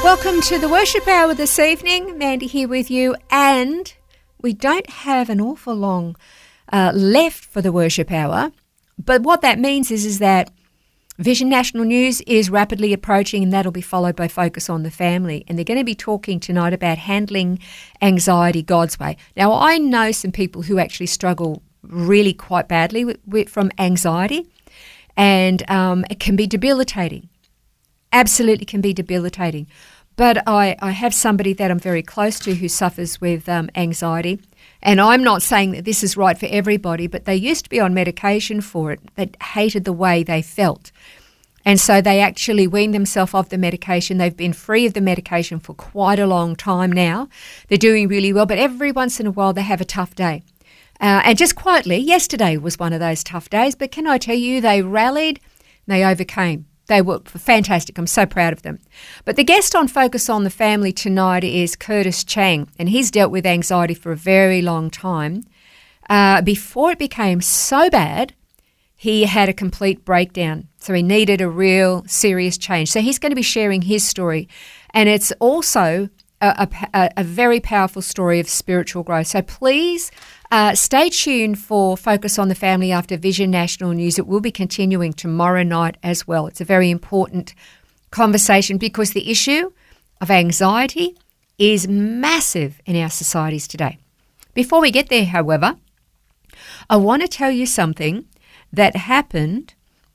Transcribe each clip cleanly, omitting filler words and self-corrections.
Welcome to the Worship Hour this evening. Mandy here with you, and we don't have an awful long left for the Worship Hour, but what that means is that Vision National News is rapidly approaching, and that'll be followed by Focus on the Family, and they're going to be talking tonight about handling anxiety God's way. Now, I know some people who actually struggle really quite badly from anxiety, and it can be debilitating. Absolutely can be debilitating. But I have somebody that I'm very close to who suffers with anxiety, and I'm not saying that this is right for everybody, but they used to be on medication for it. They hated the way they felt. And so they actually weaned themselves off the medication. They've been free of the medication for quite a long time now. They're doing really well, but every once in a while they have a tough day. And just quietly, yesterday was one of those tough days, but can I tell you, they rallied and they overcame. They were fantastic. I'm so proud of them. But the guest on Focus on the Family tonight is Curtis Chang, and he's dealt with anxiety for a very long time. Before it became so bad, he had a complete breakdown. So he needed a real serious change. So he's going to be sharing his story. And it's also a very powerful story of spiritual growth. So please stay tuned for Focus on the Family after Vision National News. It will be continuing tomorrow night as well. It's a very important conversation because the issue of anxiety is massive in our societies today. Before we get there, however, I want to tell you something that happened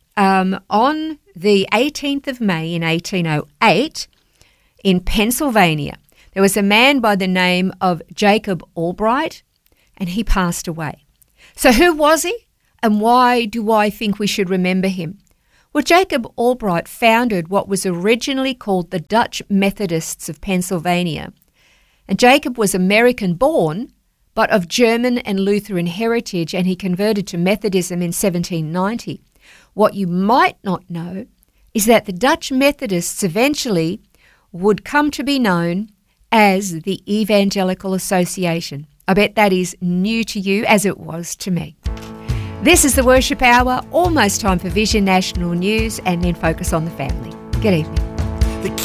on the 18th of May in 1808 in Pennsylvania. There was a man by the name of Jacob Albright, and he passed away. So who was he, and why do I think we should remember him? Well, Jacob Albright founded what was originally called the Dutch Methodists of Pennsylvania. And Jacob was American-born, but of German and Lutheran heritage, and he converted to Methodism in 1790. What you might not know is that the Dutch Methodists eventually would come to be known as the Evangelical Association. I bet that is new to you as it was to me. This is the Worship Hour, almost time for Vision National News and then Focus on the Family. Good evening.